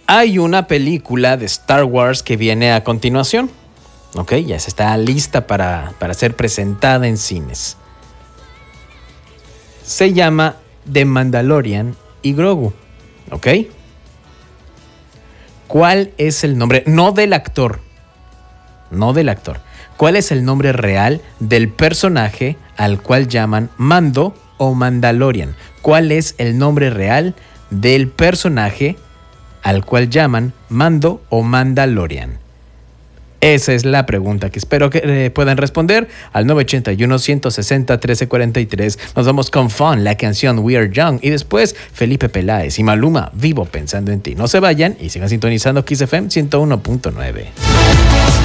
Hay una película de Star Wars que viene a continuación. Ok, ya se está lista para ser presentada en cines. Se llama The Mandalorian y Grogu. Ok. ¿Cuál es el nombre? No del actor. No del actor. ¿Cuál es el nombre real del personaje al cual llaman Mando o Mandalorian? ¿Cuál es el nombre real del personaje al cual llaman Mando o Mandalorian? Esa es la pregunta que espero que puedan responder al 981-160-1343. Nos vamos con Fun, la canción We Are Young, y después Felipe Peláez y Maluma, Vivo Pensando en Ti. No se vayan y sigan sintonizando Kiss FM 101.9.